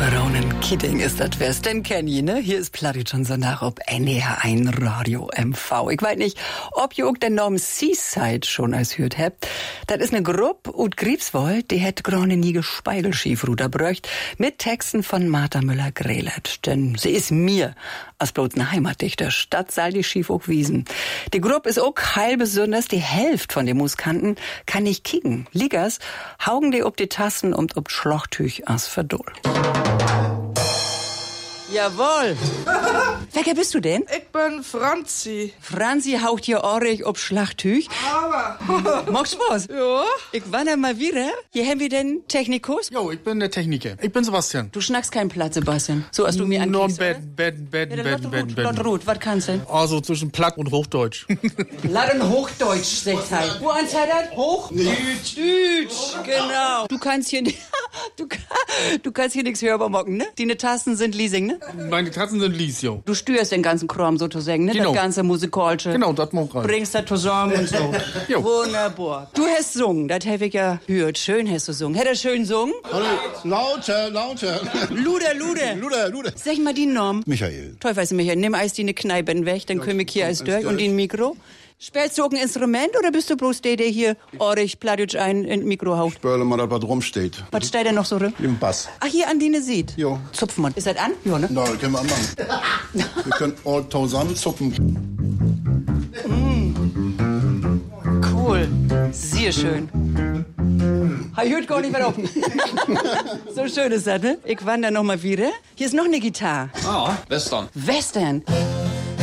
Ronan Keating ist das West, den kenn je, ne? Hier ist Plattdeutsch unser nach ob NDR1 Radio MV. Ich weiß nicht, ob ihr auch den Namen Seaside schon als hört habt. Das ist eine Gruppe ut Griebswold, die hätt grone nie Gespeigelschieferuder bröcht, mit Texten von Martha Müller-Grelert. Denn sie ist mir als bloß ne Heimatdichter, Stadt soll die schief auch wiesen. Die Gruppe ist auch heil besonders, die Hälfte von den Musikanten kann nicht kicken. Liggers haugen die ob die Tassen und ob Schlochtüch as Verdol. Jawohl. Welcher bist du denn? Ich bin Franzi. Franzi haucht hier Ohrich ob Schlachttüch. Aber. Magst was? Ja? Ich wann mal wieder. Hier haben wir den Technikus. Jo, ich bin der Techniker. Ich bin Sebastian. Du schnackst keinen Platz, Sebastian. So als du mir ankickst. Bed. Rot. Was kannst du denn? Also zwischen Platt und Hochdeutsch. Platt und Hochdeutsch, sagt halt. Wo ans das? Hoch? Dütsch. Genau. Du kannst hier nicht, du kannst hier nichts hörbar mocken, ne? Die Tasten sind Leasing, ne? Meine Tatzen sind Lies, jo. Du störst den ganzen Kram sozusagen, ne? Genau. Das ganze Musikalische. Genau, das macht rein. Bringst das zusammen und so. Jo. Wunderbar. Du hast gesungen, das hab ich ja gehört. Schön hast du gesungen. Hätt er schön gesungen? Lauter. Luder. Sag mal die Namen. Michael. Toll, weißt du, Michael, nimm eis die Kneipen weg, dann können wir hier alles durch und den Mikro. Spielst du auch ein Instrument oder bist du bloß der hier Ohrich, Plattdeutsch ein in Mikro haut? Spörle mal, was rumsteht. Was steht denn noch so drin? Im Bass. Ach, hier an die ne sieht. Jo. Zupfen wir. Ist das an? Ja, ne? Na, können wir anmachen. Wir können all zusammen zuppen. Cool. Sehr schön. Ich hört gar nicht mehr auf. So schön ist das, ne? Ich wandere noch mal wieder. Hier ist noch eine Gitarre. Ah, Western. Western.